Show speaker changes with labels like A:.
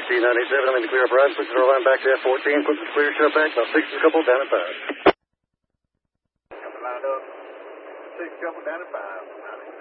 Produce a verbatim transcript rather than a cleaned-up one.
A: T ninety-seven, I'm in the clear up right. Switch the line back to F fourteen. Quick to clear, shut back. About six couple down at five.
B: Lined up. Six couple down at five.